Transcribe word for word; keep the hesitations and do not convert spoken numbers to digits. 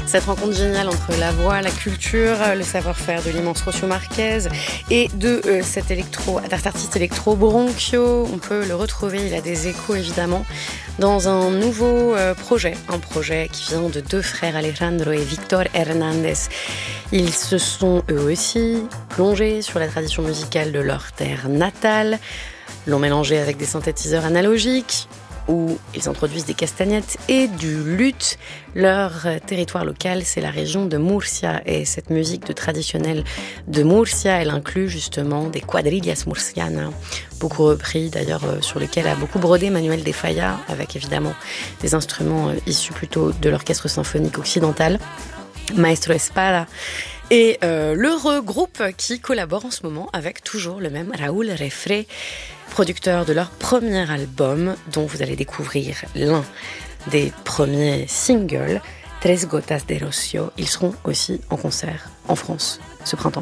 Cette rencontre géniale entre la voix, la culture, le savoir-faire de l'immense Rocio Marquez et de euh, cet, électro, cet artiste électro Bronchio, on peut le retrouver, il a des échos évidemment, dans un nouveau euh, projet, un projet qui vient de deux frères Alejandro et Victor Hernandez. Ils se sont eux aussi plongés sur la tradition musicale de leur terre natale, l'ont mélangé avec des synthétiseurs analogiques, où ils introduisent des castagnettes et du luth. Leur territoire local, c'est la région de Murcia. Et cette musique de traditionnelle de Murcia, elle inclut justement des quadrillas murcianas, beaucoup repris d'ailleurs, sur lesquels a beaucoup brodé Manuel de Falla, avec évidemment des instruments issus plutôt de l'orchestre symphonique occidental, Maestro Espada. Et euh, l'heureux groupe qui collabore en ce moment avec toujours le même Raúl Refré, producteur de leur premier album, dont vous allez découvrir l'un des premiers singles, Tres Gotas de Rocio. Ils seront aussi en concert en France ce printemps.